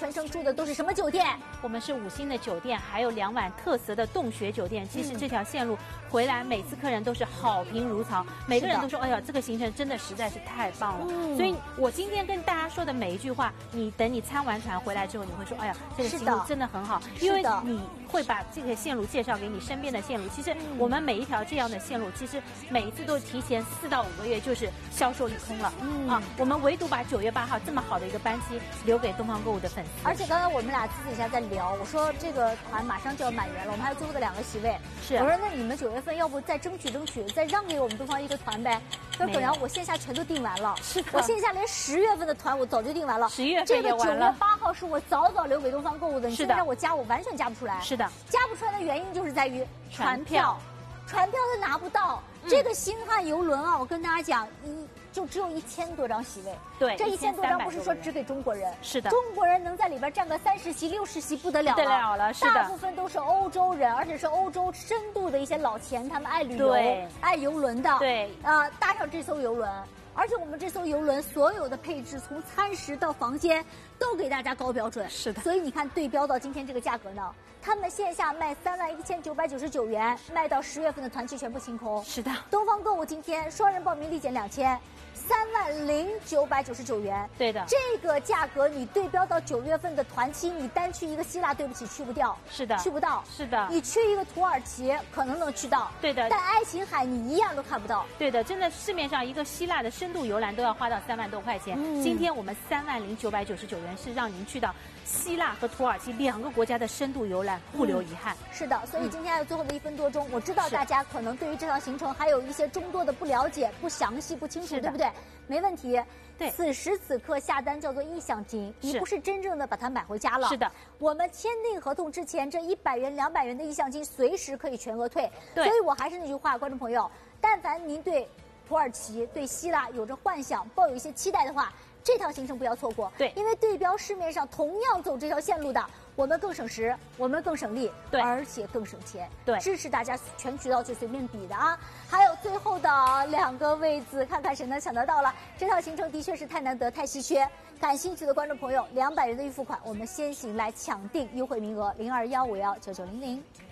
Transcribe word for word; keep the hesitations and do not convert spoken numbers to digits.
全程住的都是什么酒店？ 我们是五星的酒店，还有两晚特色的洞穴酒店。其实这条线路回来，每次客人都是好评如潮，每个人都说：“哎呀，这个行程真的实在是太棒了。嗯”所以，我今天跟大家说的每一句话，你等你参完团回来之后，你会说：“哎呀，这个行路真的很好。”因为你会把这个线路介绍给你身边的线路。其实我们每一条这样的线路，其实每一次都提前四到五个月就是销售一空了。嗯啊，我们唯独把九月八号这么好的一个班期留给东方购物的粉丝。 而且刚刚我们俩私底下在聊，我说这个团马上就要满员了，我们还有最后的两个席位。 是， 我说那你们九月份要不再争取争取，再让给我们东方一个团呗？说葛阳，我线下全都订完了， 是的， 我线下连十月份的团我早就订完了。 十一月份也完了。 这个九月八号是我早早留给东方购物的，你现在让我加，我完全加不出来。 是的， 加不出来的原因就是在于船票， 船票它拿不到。嗯、这个星汉邮轮啊，我跟大家讲，一就只有一千多张席位。 对， 这一千多张不是说只给中国人， 是的， 中国人能在里边占个三十席、六十席不得了了， 不得了了，是的。 大部分都是欧洲人，而且是欧洲深度的一些老钱，他们爱旅游、爱游轮的。 对， 啊、呃，搭上这艘游轮。而且我们这艘游轮所有的配置，从餐食到房间，都给大家高标准。 是的， 所以你看对标到今天这个价格呢，他们线下卖三万一千九百九十九元，卖到十月份的团期全部清空。 是的， 东方购物今天双人报名立减两千。三万零九百九十九元， 对的， 这个价格你对标到九月份的团期，你单去一个希腊，对不起，去不掉， 是的， 去不到， 是的， 你去一个土耳其可能能去到， 对的， 但爱琴海你一样都看不到， 对的，真的市面上一个希腊的深度游览都要花到三万多块钱，嗯、今天我们三万零九百九十九元是让您去到希腊和土耳其两个国家的深度游览，不留遗憾。 嗯、是的，所以今天还有最后的一分多钟，我知道大家可能对于这趟行程还有一些众多的不了解、不详细、不清楚，对不对？没问题。 对， 此时此刻下单叫做意向金，你不是真正的把它买回家了。 是的， 我们签订合同之前，这一百元、两百元的意向金随时可以全额退。 对， 所以我还是那句话，观众朋友，但凡您对土耳其、对希腊有着幻想，抱有一些期待的话，这趟行程不要错过。 对， 因为对标市面上同样走这条线路的，我们更省时，我们更省力， 对， 而且更省钱。 对， 支持大家全渠道去随便比的啊！还有最后的两个位子，看看谁能抢得到了。这套行程的确是太难得、太稀缺。感兴趣的观众朋友，两百元的预付款，我们先行来抢定优惠名额零二幺五幺九九零零。